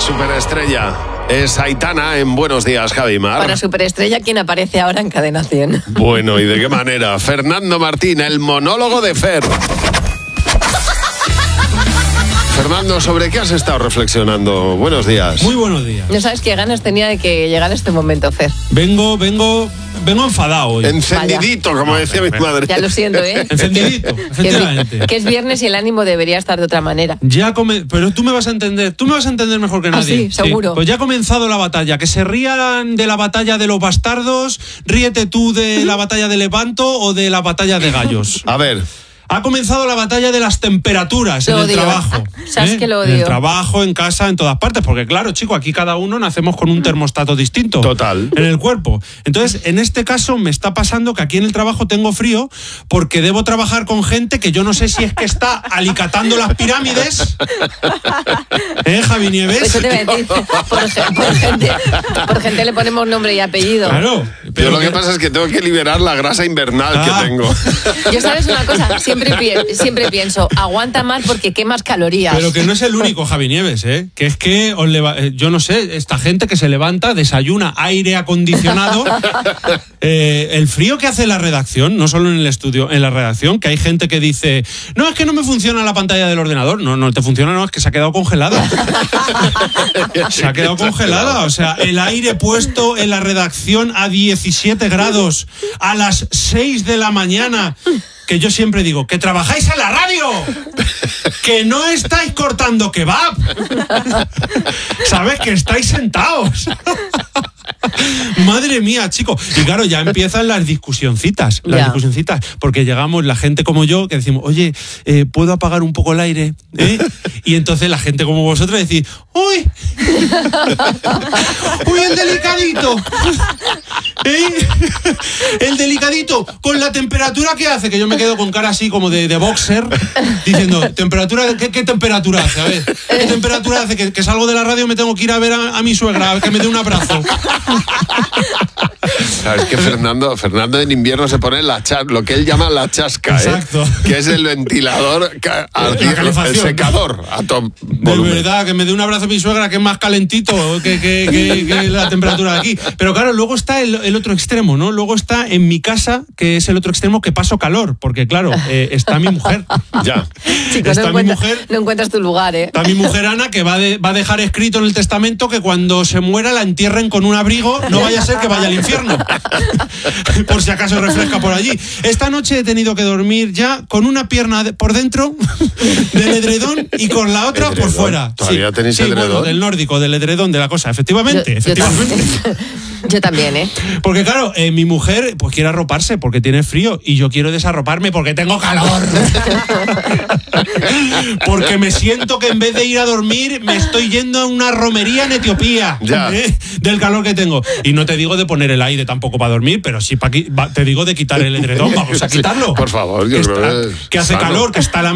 Superestrella es Aitana en Buenos Días, Javi Mar. Para Superestrella, ¿quién aparece ahora en Cadena 100? Bueno, ¿y de qué manera? Fernando Martín, el monólogo de Fer. Fernando, ¿sobre qué has estado reflexionando? Buenos días. Muy buenos días. No sabes qué ganas tenía de que llegara este momento, Fer. Vengo enfadado hoy. Encendidito, como decía mi madre. Ya lo siento, ¿eh? Encendidito, efectivamente. Que es viernes y el ánimo debería estar de otra manera. Pero tú me vas a entender mejor que nadie. Sí, seguro. Pues ya ha comenzado la batalla. Que se rían de la batalla de los bastardos, ríete tú de la batalla de Lepanto o de la batalla de Gallos. A ver. Ha comenzado la batalla de las temperaturas en el trabajo. ¿Sabes que lo odio? En el trabajo, en casa, en todas partes. Porque claro, chico, aquí cada uno nacemos con un termostato distinto. Total. En el cuerpo. Entonces, en este caso me está pasando que aquí en el trabajo tengo frío porque debo trabajar con gente que yo no sé si es que está alicatando las pirámides. Javi Nieves? Eso te voy a decir. Por gente le ponemos nombre y apellido. Claro. Pero lo que pasa es que tengo que liberar la grasa invernal que tengo. Yo, ¿sabes una cosa? Siempre pienso, aguanta más porque quemas calorías. Pero que no es el único, Javi Nieves, ¿eh? Que es que, yo no sé, esta gente que se levanta, desayuna, aire acondicionado. El frío que hace la redacción, no solo en el estudio, en la redacción, que hay gente que dice, no, es que no me funciona la pantalla del ordenador. No te funciona, no, es que se ha quedado congelada. Se ha quedado congelada. O sea, el aire puesto en la redacción a 17 grados a las 6 de la mañana. Que yo siempre digo, que trabajáis en la radio, que no estáis cortando kebab, ¿sabes? Que estáis sentados. Madre mía, chico. Y claro, ya empiezan las discusioncitas, porque llegamos la gente como yo, que decimos, oye, ¿puedo apagar un poco el aire? Y entonces la gente como vosotros decís, ¡uy! ¡Uy, el delicadito! El delicadito, con la temperatura que hace, que yo me quedo con cara así como de boxer, diciendo, ¿temperatura? ¿Qué temperatura hace? A ver, ¿qué temperatura hace? Que salgo de la radio y me tengo que ir a ver a mi suegra, que me dé un abrazo. Sabes que Fernando en invierno se pone lo que él llama la chasca. Exacto. Que es el ventilador, el secador. De verdad, que me dé un abrazo a mi suegra, que es más calentito que la temperatura de aquí. Pero claro, luego está el otro extremo, ¿no? Luego está en mi casa, que es el otro extremo, que paso calor, porque claro, está mi mujer. Ya. Chico, no encuentras tu lugar, ¿eh? Está mi mujer Ana, que va a dejar escrito en el testamento que cuando se muera la entierren con un abrigo, no vaya a ser que vaya al infierno. Por si acaso refresca por allí. Esta noche he tenido que dormir ya con una pierna por dentro del edredón y con la otra por fuera. ¿Todavía tenéis edredón? Bueno, del nórdico, del edredón, de la cosa. Efectivamente. Yo también, ¿eh? Porque claro, mi mujer pues quiere arroparse porque tiene frío y yo quiero desarroparme porque tengo calor. Porque me siento que en vez de ir a dormir me estoy yendo a una romería en Etiopía. Del calor que tengo. Y no te digo de poner el aire tampoco para dormir, pero sí te digo de quitar el edredón. Vamos a quitarlo. Por favor, yo creo que hace calor, que está la